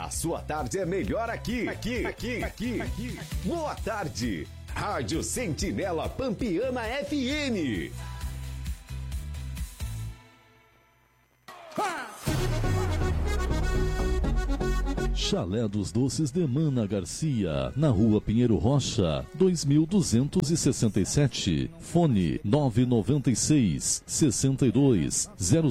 A sua tarde é melhor aqui. Boa tarde. Rádio Sentinela Pampiana FM. Chalé dos Doces de Mana Garcia, na Rua Pinheiro Rocha, 2267, fone 996 62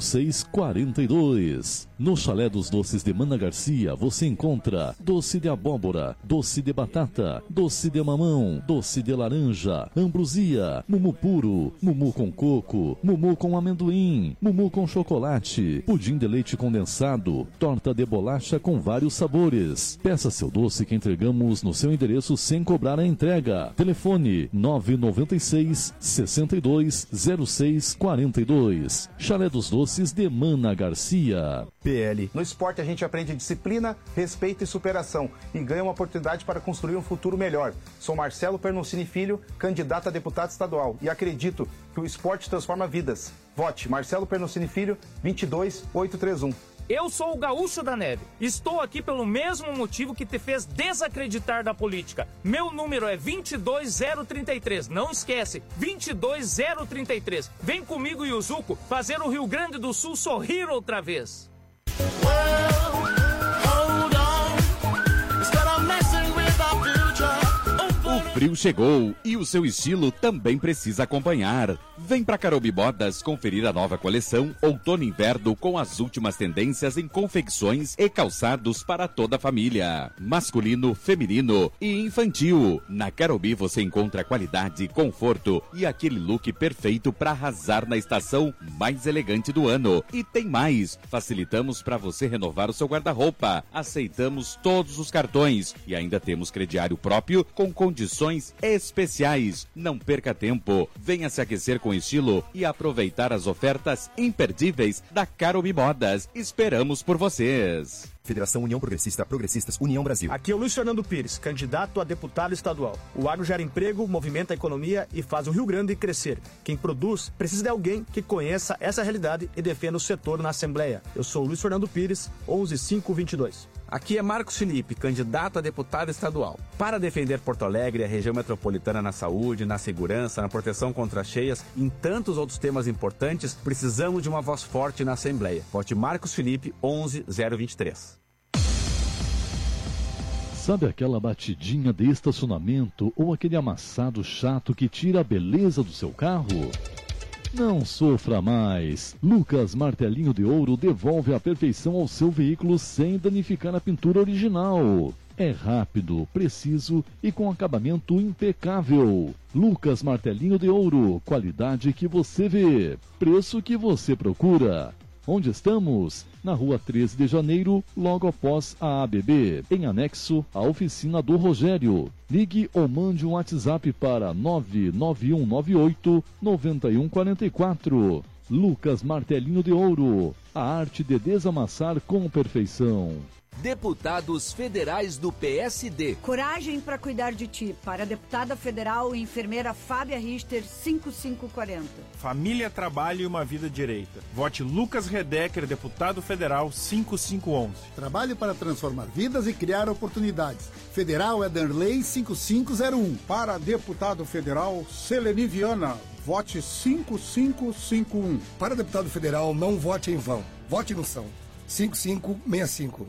0642. No Chalé dos Doces de Mana Garcia você encontra doce de abóbora, doce de batata, doce de mamão, doce de laranja, ambrosia, mumu puro, mumu com coco, mumu com amendoim, mumu com chocolate, pudim de leite condensado, torta de bolacha com vários sabores. Peça seu doce que entregamos no seu endereço sem cobrar a entrega. Telefone 996 62 0642. Chalé dos Doces de Mana Garcia. PL. No esporte a gente aprende disciplina, respeito e superação e ganha uma oportunidade para construir um futuro melhor. Sou Marcelo Pernoncini Filho, candidato a deputado estadual e acredito que o esporte transforma vidas. Vote Marcelo Pernoncini Filho, 22831. Eu sou o Gaúcho da Neve. Estou aqui pelo mesmo motivo que te fez desacreditar da política. Meu número é 22033. Não esquece, 22033. Vem comigo, Yuzuko, fazer o Rio Grande do Sul sorrir outra vez. O frio chegou e o seu estilo também precisa acompanhar. Vem pra Carobi Modas conferir a nova coleção Outono e Inverno com as últimas tendências em confecções e calçados para toda a família. Masculino, feminino e infantil. Na Carobi você encontra qualidade, conforto e aquele look perfeito para arrasar na estação mais elegante do ano. E tem mais, facilitamos para você renovar o seu guarda-roupa. Aceitamos todos os cartões e ainda temos crediário próprio com condições especiais. Não perca tempo, venha se aquecer com estilo e aproveitar as ofertas imperdíveis da Carobi Modas. Esperamos por vocês. Federação União Progressista, Progressistas União Brasil. Aqui é o Luiz Fernando Pires, candidato a deputado estadual. O agro gera emprego, movimenta a economia e faz o Rio Grande crescer. Quem produz precisa de alguém que conheça essa realidade e defenda o setor na Assembleia. Eu sou o Luiz Fernando Pires, 11522. Aqui é Marcos Felipe, candidato a deputado estadual. Para defender Porto Alegre e a região metropolitana na saúde, na segurança, na proteção contra cheias e em tantos outros temas importantes, precisamos de uma voz forte na Assembleia. Vote Marcos Felipe, 11023. Sabe aquela batidinha de estacionamento ou aquele amassado chato que tira a beleza do seu carro? Não sofra mais. Lucas Martelinho de Ouro devolve a perfeição ao seu veículo sem danificar a pintura original. É rápido, preciso e com acabamento impecável. Lucas Martelinho de Ouro, qualidade que você vê, preço que você procura. Onde estamos? Na Rua 13 de Janeiro, logo após a ABB, em anexo à oficina do Rogério. Ligue ou mande um WhatsApp para 99198-9144. Lucas Martelinho de Ouro, a arte de desamassar com perfeição. Deputados federais do PSD. Coragem para cuidar de ti. Para a deputada federal e enfermeira Fábia Richter, 5540. Família, trabalho e uma vida direita. Vote Lucas Redecker, deputado federal, 5511. Trabalho para transformar vidas e criar oportunidades. Federal é Darley, 5501. Para deputado federal, Seleni Viana. Vote 5551. Para deputado federal, não vote em vão. Vote no São. 5565.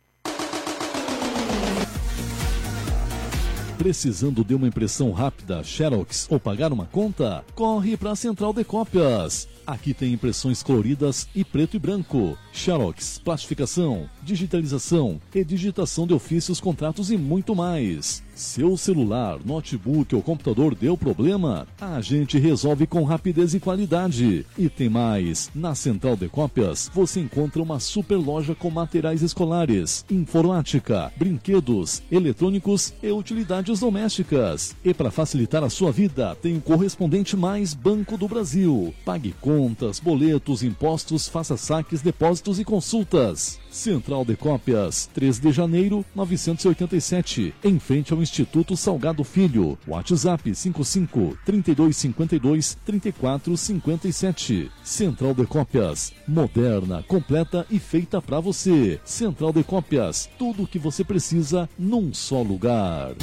Precisando de uma impressão rápida, Xerox ou pagar uma conta? Corre para a Central de Cópias. Aqui tem impressões coloridas e preto e branco. Xerox, plastificação, digitalização e digitação de ofícios, contratos e muito mais. Seu celular, notebook ou computador deu problema? A gente resolve com rapidez e qualidade. E tem mais, na Central de Cópias você encontra uma super loja com materiais escolares, informática, brinquedos, eletrônicos e utilidades domésticas. E para facilitar a sua vida, tem o correspondente mais Banco do Brasil. Pague contas, boletos, impostos, faça saques, depósitos e consultas. Central de Cópias, 3 de janeiro, 987, em frente ao Instituto Salgado Filho. WhatsApp 55-3252-3457. Central de Cópias, moderna, completa e feita para você. Central de Cópias, tudo o que você precisa num só lugar.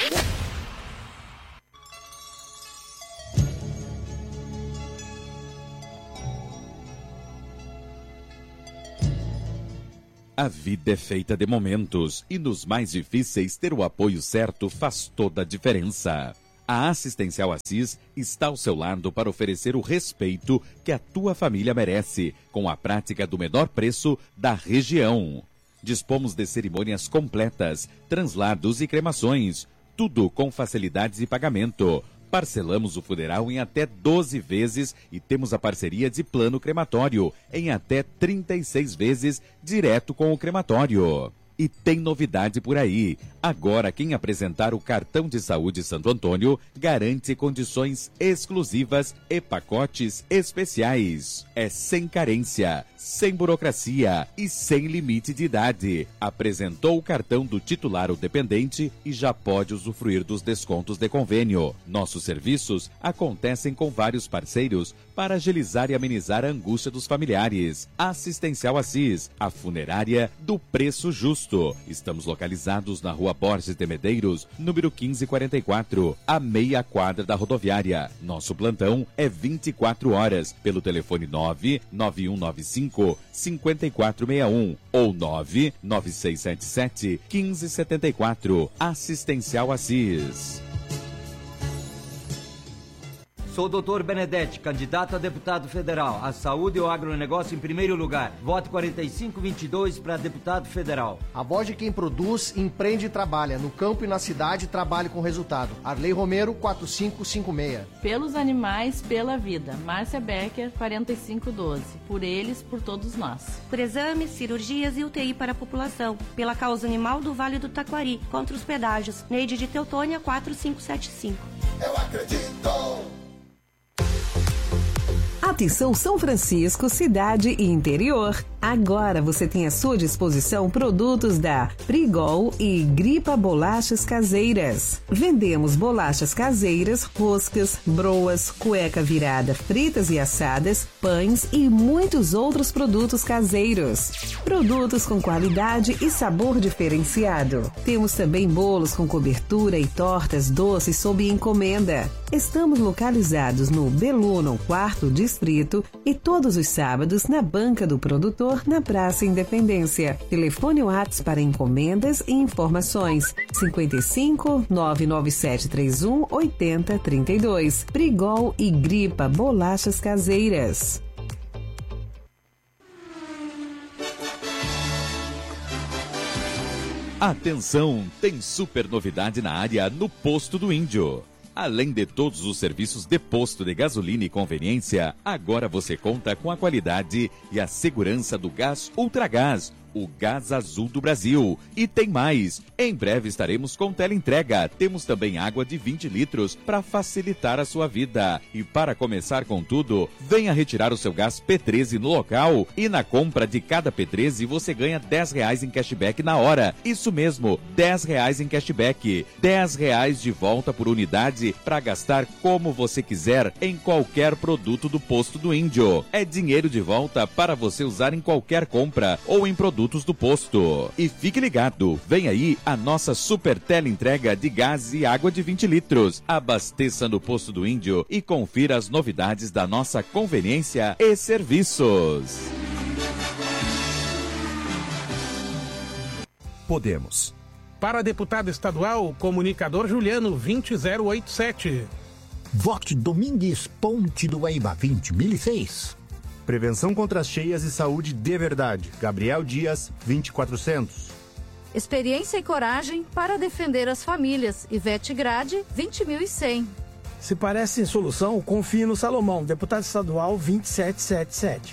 A vida é feita de momentos e nos mais difíceis ter o apoio certo faz toda a diferença. A Assistencial Assis está ao seu lado para oferecer o respeito que a tua família merece, com a prática do menor preço da região. Dispomos de cerimônias completas, translados e cremações, tudo com facilidades de pagamento. Parcelamos o funeral em até 12 vezes e temos a parceria de plano crematório em até 36 vezes direto com o crematório. E tem novidade por aí. Agora, quem apresentar o cartão de saúde Santo Antônio garante condições exclusivas e pacotes especiais. É sem carência, sem burocracia e sem limite de idade. Apresentou o cartão do titular ou dependente e já pode usufruir dos descontos de convênio. Nossos serviços acontecem com vários parceiros para agilizar e amenizar a angústia dos familiares. Assistencial Assis, a funerária do preço justo. Estamos localizados na Rua Borges de Medeiros, número 1544, a meia quadra da rodoviária. Nosso plantão é 24 horas, pelo telefone 99195-5461 ou 99677-1574. Assistencial Assis. Sou o Dr. Benedetti, candidato a deputado federal. A saúde e o agronegócio em primeiro lugar. Vote 4522 para deputado federal. A voz de quem produz, empreende e trabalha. No campo e na cidade, trabalhe com resultado. Arley Romero, 4556. Pelos animais, pela vida. Márcia Becker, 4512. Por eles, por todos nós. Por exames, cirurgias e UTI para a população. Pela causa animal do Vale do Taquari. Contra os pedágios. Neide de Teutônia, 4575. Eu acredito! Atenção São Francisco, cidade e interior. Agora você tem à sua disposição produtos da Prigol e Gripa Bolachas Caseiras. Vendemos bolachas caseiras, roscas, broas, cueca virada, fritas e assadas, pães e muitos outros produtos caseiros. Produtos com qualidade e sabor diferenciado. Temos também bolos com cobertura e tortas doces sob encomenda. Estamos localizados no Beluno, 4º Distrito, e todos os sábados na Banca do Produtor, na Praça Independência. Telefone WhatsApp para encomendas e informações: 55 99731 8032. Prigol e Gripa Bolachas Caseiras. Atenção, tem super novidade na área no Posto do Índio. Além de todos os serviços de posto de gasolina e conveniência, agora você conta com a qualidade e a segurança do gás Ultragás, o gás azul do Brasil. E tem mais, em breve estaremos com teleentrega. Temos também água de 20 litros para facilitar a sua vida. E para começar com tudo, venha retirar o seu gás P13 no local e na compra de cada P13 você ganha R$10 em cashback na hora. Isso mesmo, R$10 em cashback. R$10 de volta por unidade para gastar como você quiser em qualquer produto do Posto do Índio. É dinheiro de volta para você usar em qualquer compra ou em produtos do posto. E fique ligado, vem aí a nossa super teleentrega de gás e água de 20 litros. Abasteça no Posto do Índio e confira as novidades da nossa conveniência e serviços. Podemos. Para deputado estadual, comunicador Juliano, 20087. Vote Domingues Ponte do Guaíba, 20006. Prevenção contra as cheias e saúde de verdade. Gabriel Dias, 20400. Experiência e coragem para defender as famílias. Ivete Grade, 20.100. Se parece solução, confie no Salomão, deputado estadual 2777.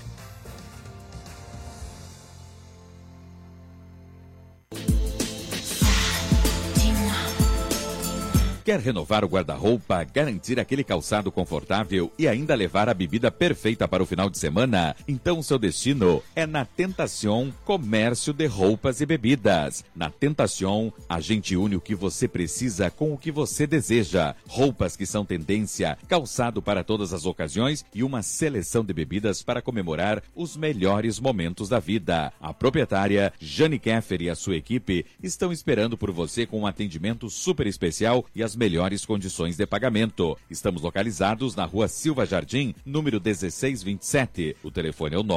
Quer renovar o guarda-roupa, garantir aquele calçado confortável e ainda levar a bebida perfeita para o final de semana? Então seu destino é na Tentacion Comércio de Roupas e Bebidas. Na Tentacion, a gente une o que você precisa com o que você deseja. Roupas que são tendência, calçado para todas as ocasiões e uma seleção de bebidas para comemorar os melhores momentos da vida. A proprietária, Jane Keffer, e a sua equipe estão esperando por você com um atendimento super especial e as melhores condições de pagamento. Estamos localizados na Rua Silva Jardim, número 1627. O telefone é o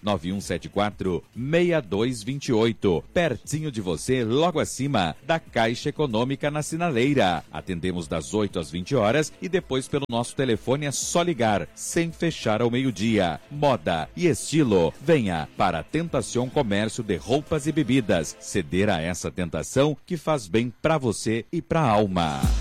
99174-6228. Pertinho de você, logo acima da Caixa Econômica na Sinaleira. Atendemos das 8 às 20 horas e depois pelo nosso telefone é só ligar, sem fechar ao meio-dia. Moda e estilo. Venha para a Tentacion Comércio de Roupas e Bebidas. Ceder a essa tentação que faz bem para você e para a alma.